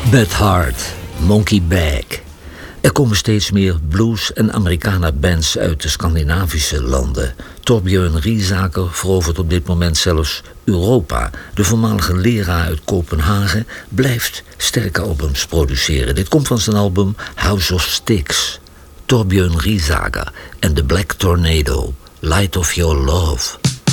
Bad Heart, Monkey Bag. Er komen steeds meer blues- en Americana-bands uit de Scandinavische landen. Torbjörn Riesaker verovert op dit moment zelfs Europa. De voormalige leraar uit Kopenhagen blijft sterke albums produceren. Dit komt van zijn album House of Sticks. Torbjörn Riesaker en The Black Tornado, Light of Your Love.